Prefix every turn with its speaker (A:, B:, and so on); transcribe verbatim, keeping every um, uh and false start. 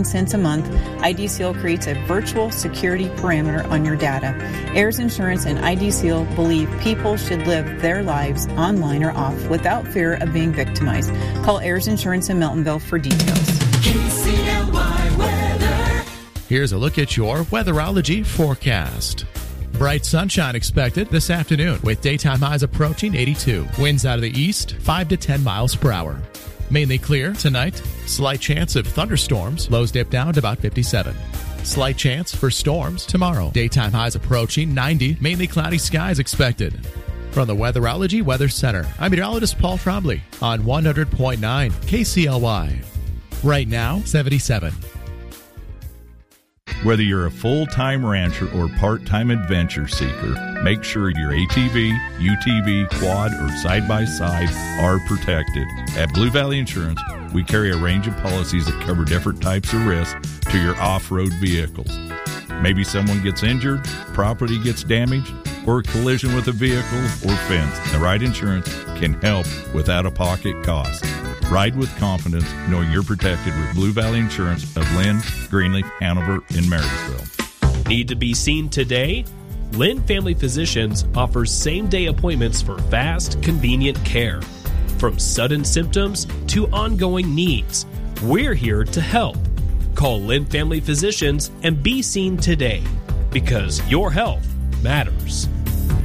A: ninety-nine cents a month, I D Seal creates a virtual security parameter on your data. Ayers Insurance and I D Seal believe people should live their lives online or off without fear of being victimized. Call Ayers Insurance in Meltonville for details.
B: K C L Y weather.
C: Here's a look at your weatherology forecast. Bright sunshine expected this afternoon with daytime highs approaching eighty-two. Winds out of the east, five to ten miles per hour. Mainly clear tonight. Slight chance of thunderstorms. Lows dip down to about fifty-seven. Slight chance for storms tomorrow. Daytime highs approaching ninety. Mainly cloudy skies expected. From the Weatherology Weather Center, I'm meteorologist Paul Trombley on one hundred point nine K C L Y. Right now, seventy-seven.
D: Whether you're a full-time rancher or part-time adventure seeker, make sure your A T V, U T V, quad, or side-by-side are protected. At Blue Valley Insurance, we carry a range of policies that cover different types of risks to your off-road vehicles. Maybe someone gets injured, property gets damaged, or a collision with a vehicle or fence. The right insurance can help with out-of-pocket costs. Ride with confidence knowing you're protected with Blue Valley Insurance of Lynn, Greenleaf, Hanover, and Marysville.
E: Need to be seen today? Lynn Family Physicians offers same-day appointments for fast, convenient care. From sudden symptoms to ongoing needs, we're here to help. Call Lynn Family Physicians and be seen today because your health matters.